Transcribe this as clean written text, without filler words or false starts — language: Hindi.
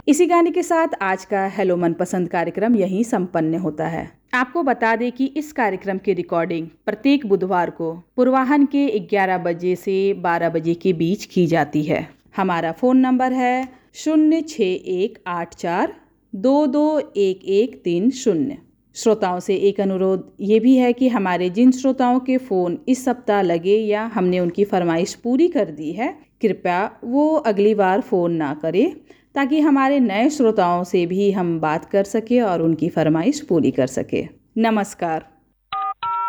इसी गाने के साथ आज का हेलो मनपसंद कार्यक्रम यहीं संपन्न होता है। आपको बता दें कि इस कार्यक्रम की रिकॉर्डिंग प्रत्येक बुधवार को पूर्वाह्न के 11 बजे से 12 बजे के बीच की जाती है। हमारा फ़ोन नंबर है 06184221130। श्रोताओं से एक अनुरोध ये भी है कि हमारे जिन श्रोताओं के फ़ोन इस सप्ताह लगे या हमने उनकी फरमाइश पूरी कर दी है, कृपया वो अगली बार फ़ोन ना करें, ताकि हमारे नए श्रोताओं से भी हम बात कर सकें और उनकी फरमाइश पूरी कर सकें। नमस्कार।